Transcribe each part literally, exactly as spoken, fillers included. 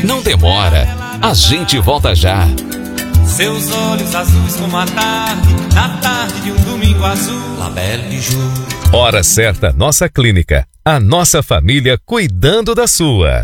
Não demora, a gente volta já. Seus olhos azuis como a tarde, na tarde de um domingo azul, La Belle de Jour. Hora certa, nossa clínica, a nossa família cuidando da sua.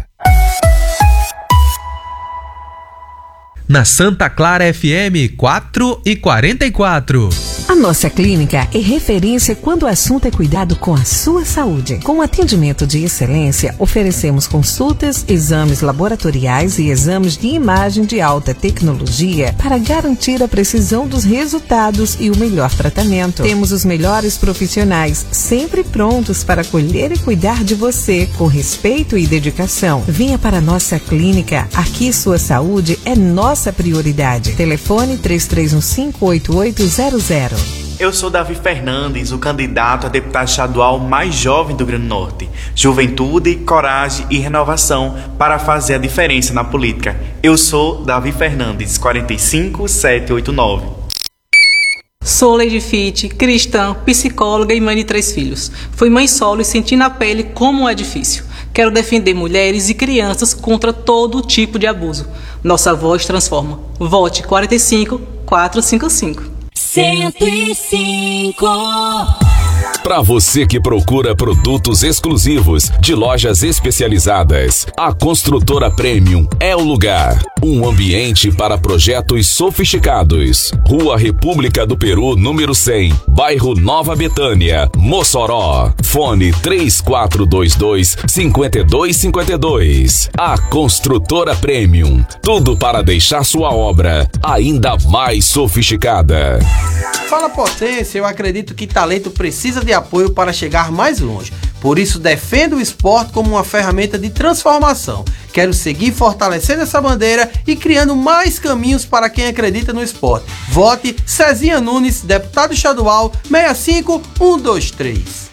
Na Santa Clara F M quatro e quarenta e quatro. A nossa clínica é referência quando o assunto é cuidado com a sua saúde. Com atendimento de excelência, oferecemos consultas, exames laboratoriais e exames de imagem de alta tecnologia para garantir a precisão dos resultados e o melhor tratamento. Temos os melhores profissionais sempre prontos para acolher e cuidar de você com respeito e dedicação. Venha para a nossa clínica. Aqui sua saúde é nossa prioridade. Telefone três três um cinco, oito oito zero zero. Eu sou Davi Fernandes, o candidato a deputado estadual mais jovem do Rio Grande do Norte. Juventude, coragem e renovação para fazer a diferença na política. Eu sou Davi Fernandes, quarenta e cinco, sete oito nove. Sou Lady Fit, cristã, psicóloga e mãe de três filhos. Fui mãe solo e senti na pele como é difícil. Quero defender mulheres e crianças contra todo tipo de abuso. Nossa voz transforma. Vote quarenta e cinco, quatrocentos e cinquenta e cinco. cento e cinco. Para você que procura produtos exclusivos de lojas especializadas, a Construtora Premium é o lugar. Um ambiente para projetos sofisticados. Rua República do Peru, número cem, bairro Nova Betânia, Mossoró. Fone três quatro dois dois, cinco dois cinco dois. A Construtora Premium. Tudo para deixar sua obra ainda mais sofisticada. Fala Potência, eu acredito que talento precisa de apoio para chegar mais longe. Por isso defendo o esporte como uma ferramenta de transformação. Quero seguir fortalecendo essa bandeira e criando mais caminhos para quem acredita no esporte. Vote Cezinha Nunes, deputado estadual seis cinco um dois três.